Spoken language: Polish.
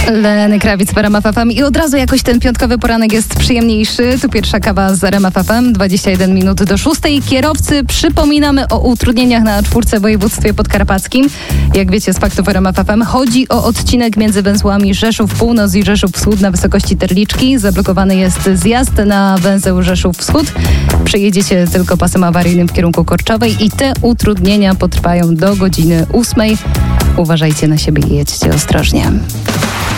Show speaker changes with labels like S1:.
S1: Lenny Kravitz w RMF FM i od razu jakoś ten piątkowy poranek jest przyjemniejszy. Tu pierwsza kawa z RMF FM, 21 minut do 6. Kierowcy, przypominamy o utrudnieniach na 4 w województwie podkarpackim. Jak wiecie z faktów RMF FM, chodzi o odcinek między węzłami Rzeszów Północ i Rzeszów Wschód na wysokości Terliczki. Zablokowany jest zjazd na węzeł Rzeszów Wschód. Przejedziecie tylko pasem awaryjnym w kierunku Korczowej i te utrudnienia potrwają do godziny 8. Uważajcie na siebie i jedźcie ostrożnie.